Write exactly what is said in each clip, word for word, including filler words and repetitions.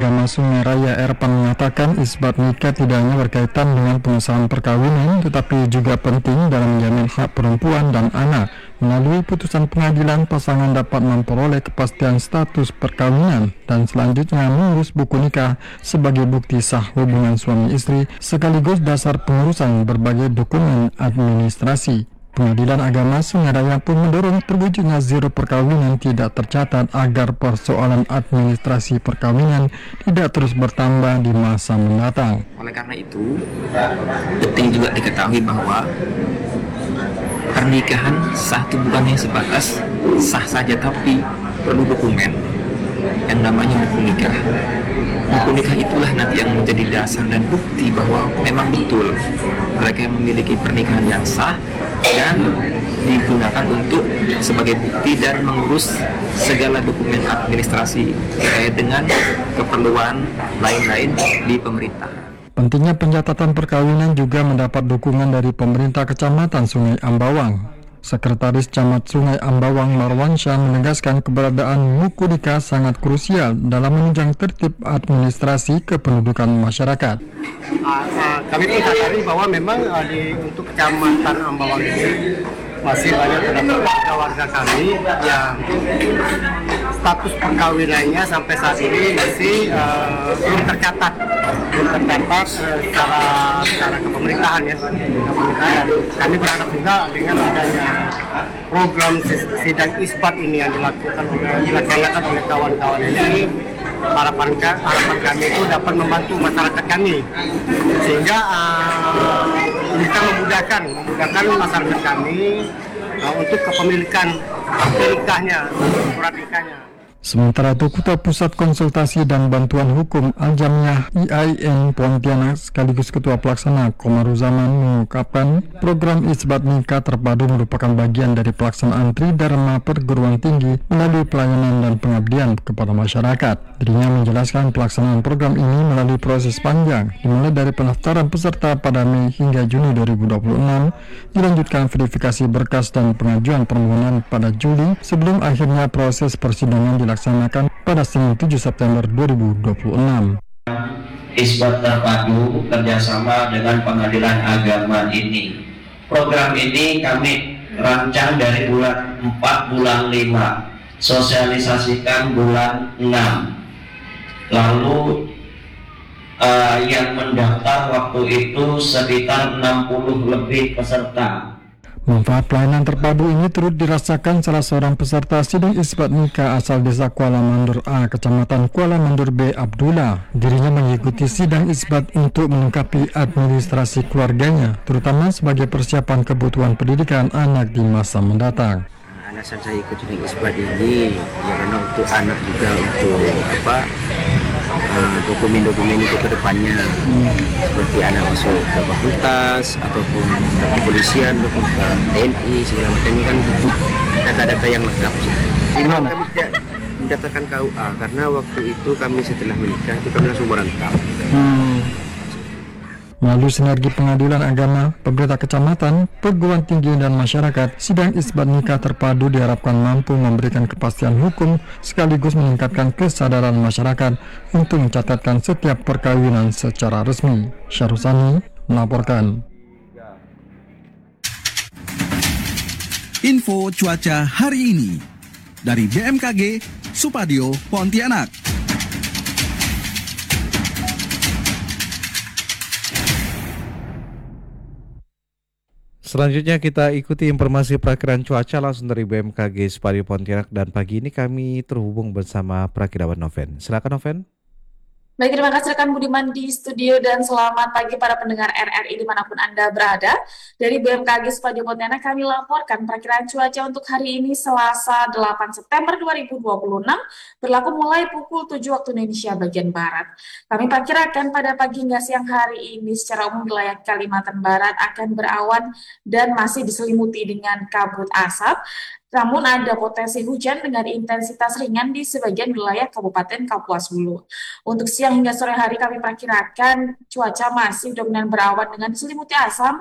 Agama Sungai Raya Erpan mengatakan isbat nikah tidak hanya berkaitan dengan pengesahan perkawinan, tetapi juga penting dalam menjamin hak perempuan dan anak. Melalui putusan pengadilan, pasangan dapat memperoleh kepastian status perkawinan dan selanjutnya mengurus buku nikah sebagai bukti sah hubungan suami istri sekaligus dasar pengurusan berbagai dokumen administrasi. Pengadilan Agama Sungai Raya pun mendorong terwujudnya zero perkawinan tidak tercatat agar persoalan administrasi perkawinan tidak terus bertambah di masa mendatang. Oleh karena itu, penting juga diketahui bahwa pernikahan sah itu bukannya sebatas sah saja, tapi perlu dokumen yang namanya buku nikah. Buku nikah itulah nanti yang menjadi dasar dan bukti bahwa memang betul mereka yang memiliki pernikahan yang sah dan digunakan untuk sebagai bukti dan mengurus segala dokumen administrasi terkait dengan keperluan lain-lain di pemerintah. Pentingnya pencatatan perkawinan juga mendapat dukungan dari pemerintah Kecamatan Sungai Ambawang. Sekretaris Camat Sungai Ambawang Marwansyah menegaskan keberadaan buku nikah sangat krusial dalam menunjang tertib administrasi kependudukan masyarakat. Uh, uh, kami pun sadari bahwa memang uh, di untuk Kecamatan Ambawang ini masih banyak terdapat warga kami yang status perkawinannya sampai saat ini masih uh, belum tercatat, belum tercatat uh, secara secara kepemerintahan ya. Kepemerintahan. Kami berharap juga dengan adanya program sidang isbat ini yang dilakukan oleh dilaksanakan oleh kawan-kawan ini, harapan harapan kami itu dapat membantu masyarakat kami sehingga uh, bisa memudahkan memudahkan masyarakat kami uh, untuk kepemilikan nikahnya, surat nikahnya. Sementara itu, Ketua Pusat Konsultasi dan Bantuan Hukum Al-Jamiah I A I N Pontianak sekaligus Ketua Pelaksana Komaruzaman mengungkapkan program isbat nikah terpadu merupakan bagian dari pelaksanaan Tridharma perguruan tinggi melalui pelayanan dan pengabdian kepada masyarakat. Dirinya menjelaskan pelaksanaan program ini melalui proses panjang, dimulai dari pendaftaran peserta pada Mei hingga Juni dua ribu dua puluh enam, dilanjutkan verifikasi berkas dan pengajuan permohonan pada Juli, sebelum akhirnya proses persidangan dilaksanakan pada Senin tujuh September dua ribu dua puluh enam. Isbat terpadu kerjasama dengan Pengadilan Agama ini. Program ini kami rancang dari bulan empat, bulan lima, sosialisasikan bulan enam. Lalu uh, yang mendaftar waktu itu sekitar enam puluh lebih peserta. Manfaat pelayanan terpadu ini turut dirasakan salah seorang peserta sidang isbat nikah asal desa Kuala Mandur A, Kecamatan Kuala Mandur B, Abdullah. Dirinya mengikuti sidang isbat untuk melengkapi administrasi keluarganya, terutama sebagai persiapan kebutuhan pendidikan anak di masa mendatang. Alasan saya ikut sidang isbat ini ya karena untuk anak juga, untuk apa uh, dokumen-dokumen itu ke depannya, hmm. seperti anak masuk ke fakultas ataupun ke kepolisian, ataupun ke T N I segala macam, ini kan butuh data-data yang lengkap. Gimana? Kami tidak mendaftarkan K U A karena waktu itu kami setelah menikah itu kami langsung merantau. Hmm. Melalui sinergi pengadilan agama, pemerintah kecamatan, perguruan tinggi dan masyarakat, sidang isbat nikah terpadu diharapkan mampu memberikan kepastian hukum sekaligus meningkatkan kesadaran masyarakat untuk mencatatkan setiap perkawinan secara resmi. Syahrusani melaporkan. Info cuaca hari ini dari B M K G Supadio Pontianak. Selanjutnya kita ikuti informasi perakiraan cuaca langsung dari B M K G Supadio Pontianak, dan pagi ini kami terhubung bersama Prakirawan Noven. Silakan Noven. Baik, terima kasih rekan Budiman di studio dan selamat pagi para pendengar R R I dimanapun Anda berada. Dari B M K G Supadio Pontianak kami laporkan perakiraan cuaca untuk hari ini Selasa delapan September dua ribu dua puluh enam berlaku mulai pukul tujuh waktu Indonesia bagian Barat. Kami perkirakan pada pagi hingga siang hari ini secara umum wilayah Kalimantan Barat akan berawan dan masih diselimuti dengan kabut asap. Namun ada potensi hujan dengan intensitas ringan di sebagian wilayah Kabupaten Kapuas Hulu. Untuk siang hingga sore hari kami perkirakan cuaca masih dominan berawan dengan diselimuti asam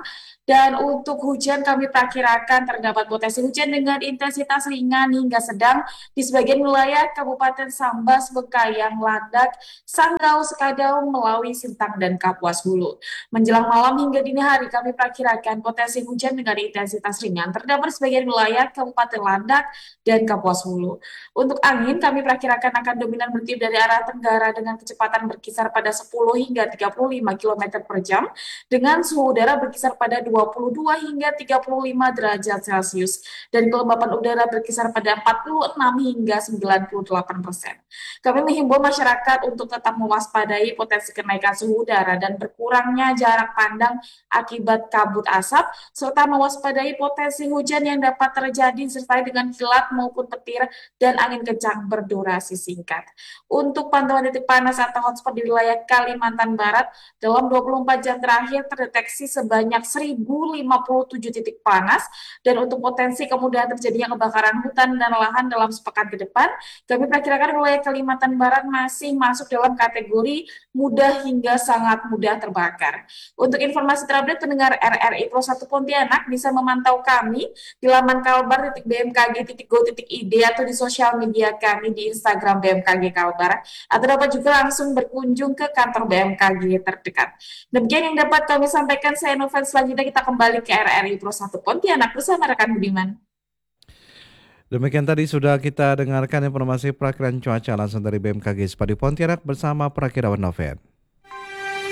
Dan untuk hujan kami perkirakan terdapat potensi hujan dengan intensitas ringan hingga sedang di sebagian wilayah Kabupaten Sambas, Bengkayang, Landak, Sanggau, Sekadau, Melawi, Sintang, dan Kapuas Hulu. Menjelang malam hingga dini hari kami perkirakan potensi hujan dengan intensitas ringan terdapat di sebagian wilayah Kabupaten Landak dan Kapuas Hulu. Untuk angin kami perkirakan akan dominan bertiup dari arah tenggara dengan kecepatan berkisar pada sepuluh hingga tiga puluh lima kilometer per jam dengan suhu udara berkisar pada dua puluh dua hingga tiga puluh lima derajat Celcius dan kelembapan udara berkisar pada empat puluh enam hingga sembilan puluh delapan persen. Kami menghimbau masyarakat untuk tetap mewaspadai potensi kenaikan suhu udara dan berkurangnya jarak pandang akibat kabut asap serta mewaspadai potensi hujan yang dapat terjadi disertai dengan kilat maupun petir dan angin kencang berdurasi singkat. Untuk pantauan titik panas atau hotspot di wilayah Kalimantan Barat, dalam dua puluh empat jam terakhir terdeteksi sebanyak seribu lima puluh tujuh titik panas, dan untuk potensi kemudahan terjadinya kebakaran hutan dan lahan dalam sepekan ke depan, kami perkirakan wilayah Kalimantan Barat masih masuk dalam kategori mudah hingga sangat mudah terbakar. Untuk informasi terupdate pendengar R R I Pro satu Pontianak bisa memantau kami di laman kalbar titik b m k g titik go titik i d atau di sosial media kami di Instagram B M K G Kalbar, atau dapat juga langsung berkunjung ke kantor B M K G terdekat. Demikian yang dapat kami sampaikan. Saya Novel. Selanjutnya kita kembali ke R R I Pro satu Pontianak bersama rekan Budiman. Demikian tadi sudah kita dengarkan informasi perakiraan cuaca langsung dari B M K G Spadi Pontianak bersama Prakirawan Noven.